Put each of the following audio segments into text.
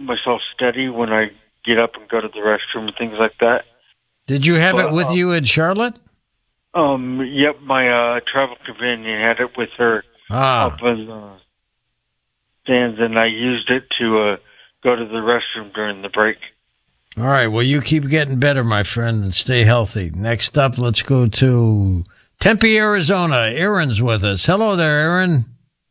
myself steady when I get up and go to the restroom and things like that. Did you have it with you in Charlotte? Yep, my travel companion had it with her up in the stands, and I used it to go to the restroom during the break. All right, well, you keep getting better, my friend, and stay healthy. Next up, let's go to Tempe, Arizona. Aaron's with us. Hello there, Aaron.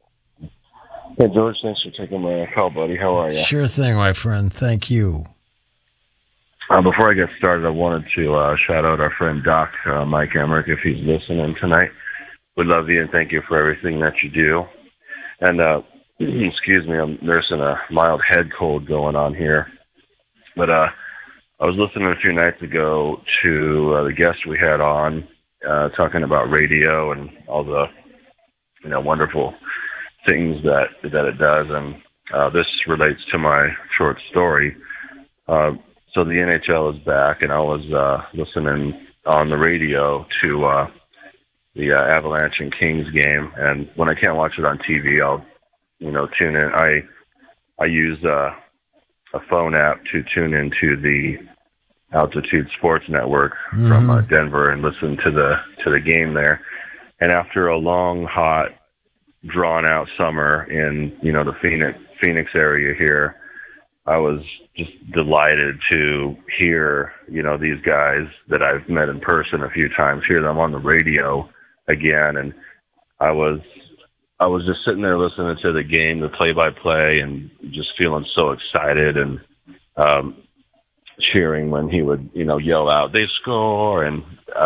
Hey, George, thanks for taking my call, buddy. How are you? Sure thing, my friend. Thank you. Before I get started, I wanted to shout out our friend Doc, Mike Emmerich, if he's listening tonight. We love you and thank you for everything that you do. And, excuse me, I'm nursing a mild head cold going on here. But I was listening a few nights ago to the guest we had on talking about radio and all the wonderful things that it does. And this relates to my short story. So the NHL is back, and I was listening on the radio to the Avalanche and Kings game. And when I can't watch it on TV, I'll tune in. I use a phone app to tune into the Altitude Sports Network from Denver and listen to the game there. And after a long, hot, drawn-out summer in the Phoenix area here, I was just delighted to hear, these guys that I've met in person a few times, hear them on the radio again. And I was just sitting there listening to the game, the play-by-play, and just feeling so excited and cheering when he would, yell out, "They score!" And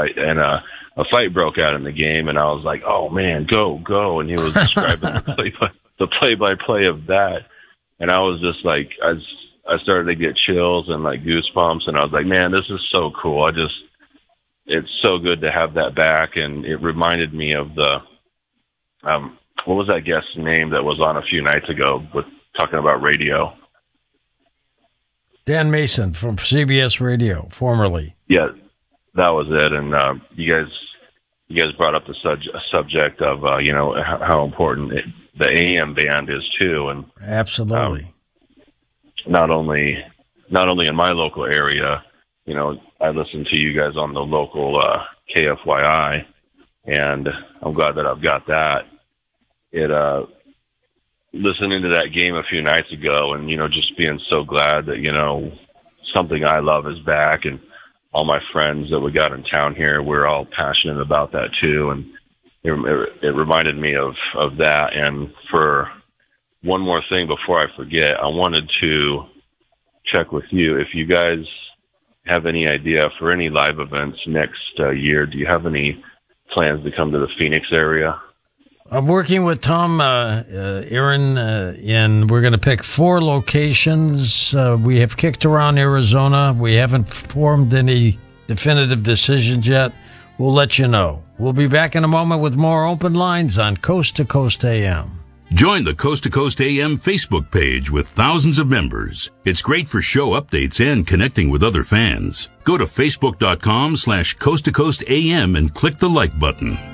a fight broke out in the game, and I was like, "Oh man, go!" And he was describing the play-by-play of that. And I was just like, I started to get chills and like goosebumps, and I was like, man, this is so cool. It's so good to have that back. And it reminded me of the, what was that guest's name that was on a few nights ago with talking about radio? Dan Mason from CBS Radio, formerly. Yeah, that was it. And you guys brought up the subject of, how important the AM band is too. And absolutely. Not only in my local area, I listen to you guys on the local KFYI, and I'm glad that I've got that. Listening to that game a few nights ago, and just being so glad that something I love is back, and all my friends that we got in town here, we're all passionate about that too, and it reminded me of that. And for one more thing before I forget, I wanted to check with you if you guys have any idea for any live events next year. Do you have any plans to come to the Phoenix area? I'm working with Tom, Aaron, and we're going to pick 4 locations. We have kicked around Arizona. We haven't formed any definitive decisions yet. We'll let you know. We'll be back in a moment with more open lines on Coast to Coast AM. Join the Coast to Coast AM Facebook page with thousands of members. It's great for show updates and connecting with other fans. Go to facebook.com/Coast to Coast AM and click the like button.